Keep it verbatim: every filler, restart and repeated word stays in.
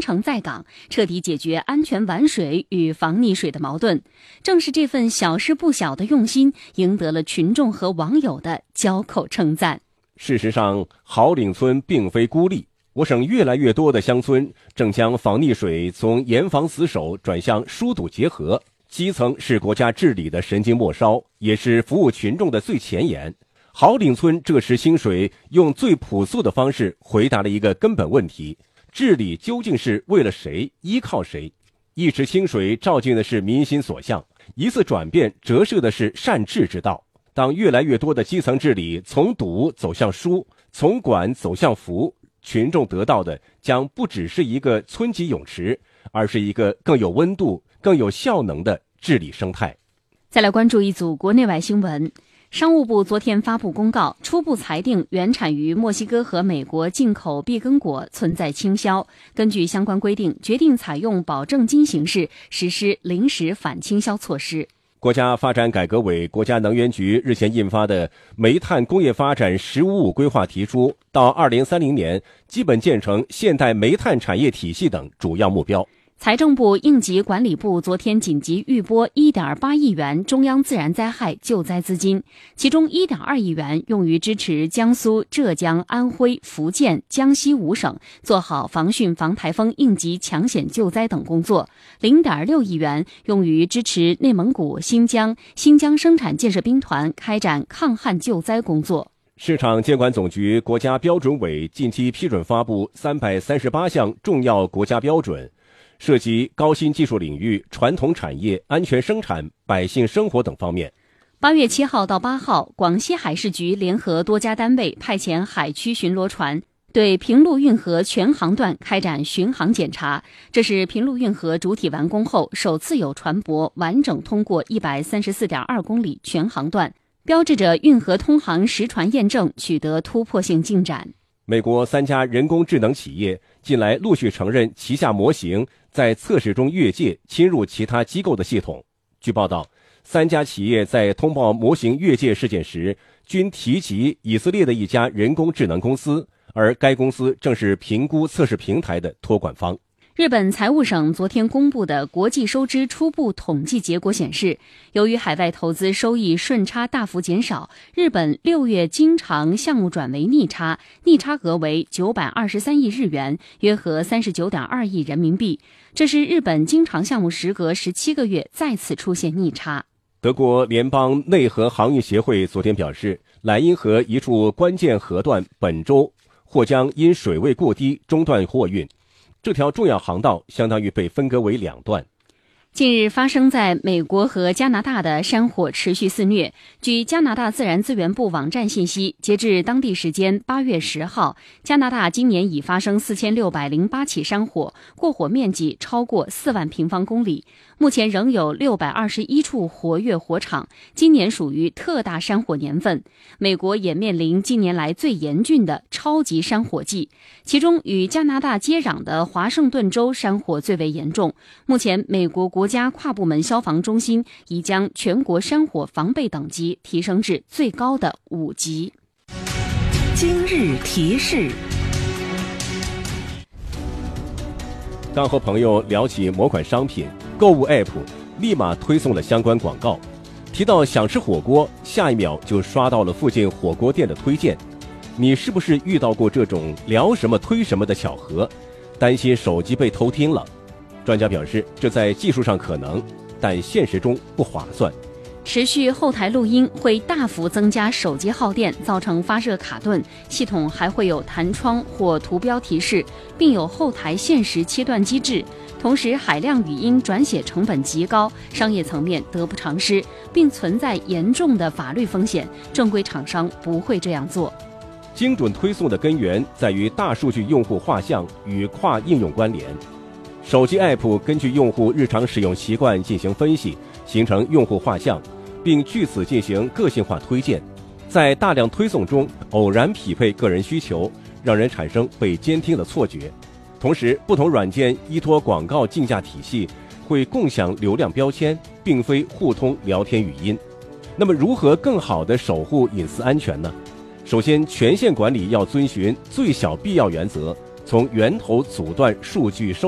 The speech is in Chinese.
城在岗，彻底解决安全玩水与防溺水的矛盾。正是这份小事不小的用心，赢得了群众和网友的交口称赞。 事实上，好岭村并非孤立，我省越来越多的乡村正将防溺水从严防死守转向疏堵结合。基层是国家治理的神经末梢，也是服务群众的最前沿。好岭村这池清水用最朴素的方式回答了一个根本问题：治理究竟是为了谁，依靠谁？一池清水照进的是民心所向，一次转变折射的是善治之道。当越来越多的基层治理从堵走向疏，从管走向服，群众得到的将不只是一个村级泳池，而是一个更有温度、更有效能的治理生态。 再来关注一组国内外新闻。商务部昨天发布公告，初步裁定原产于墨西哥和美国进口碧根果存在倾销，根据相关规定，决定采用保证金形式实施临时反倾销措施。 国家发展改革委、国家能源局日前印发的《煤炭工业发展“十五五”规划》提出，到二零三零年基本建成现代煤炭产业体系等主要目标。 财政部应急管理部昨天紧急预拨 一点八亿元中央自然灾害救灾资金，其中 一点二亿元用于支持江苏、浙江、安徽、福建、江西五省做好防汛防台风应急抢险救灾等工作， 零点六亿元用于支持内蒙古、新疆、新疆生产建设兵团开展抗旱救灾工作。 市场监管总局、国家标准委近期批准发布三百三十八项重要国家标准，涉及高新技术领域、传统产业、安全生产、百姓生活等方面。 八月七号到八号，广西海事局联合多家单位派遣海区巡逻船对平陆运河全航段开展巡航检查，这是平陆运河主体完工后首次有船舶完整通过 一百三十四点二公里全航段，标志着运河通航实船验证取得突破性进展。 美国三家人工智能企业近来陆续承认旗下模型在测试中越界侵入其他机构的系统。据报道，三家企业在通报模型越界事件时均提及以色列的一家人工智能公司，而该公司正是评估测试平台的托管方。 日本财务省昨天公布的国际收支初步统计结果显示，由于海外投资收益顺差大幅减少，日本六月经常项目转为逆差，逆差额为九百二十三亿日元，约合 三十九点二亿人民币。这是日本经常项目时隔十七个月再次出现逆差。 德国联邦内河航运协会昨天表示，莱茵河一处关键河段本周或将因水位过低中断货运。这条重要航道相当于被分割为两段。 近日发生在美国和加拿大的山火持续肆虐。据加拿大自然资源部网站信息，截至当地时间八月十号，加拿大今年已发生四千六百零八起山火，过火面积超过四万平方公里。目前仍有六百二十一处活跃火场，今年属于特大山火年份。美国也面临近年来最严峻的超级山火季，其中与加拿大接壤的华盛顿州山火最为严重。目前美国国家跨部门消防中心已将全国山火防备等级提升至最高的五级。 今日提示。 当和朋友聊起某款商品，购物 App 立马推送了相关广告，提到想吃火锅，下一秒就刷到了附近火锅店的推荐。你是不是遇到过这种聊什么推什么的巧合，担心手机被偷听了？专家表示，这在技术上可能，但现实中不划算。 持续后台录音会大幅增加手机耗电，造成发热卡顿，系统还会有弹窗或图标提示，并有后台限时切断机制。同时，海量语音转写成本极高，商业层面得不偿失，并存在严重的法律风险。正规厂商不会这样做。 精准推送的根源在于大数据用户画像与跨应用关联。手机 App 根据用户日常使用习惯进行分析，形成用户画像，并据此进行个性化推荐。在大量推送中偶然匹配个人需求，让人产生被监听的错觉。同时，不同软件依托广告竞价体系，会共享流量标签，并非互通聊天语音。那么如何更好地守护隐私安全呢？首先，权限管理要遵循最小必要原则，从源头阻断数据收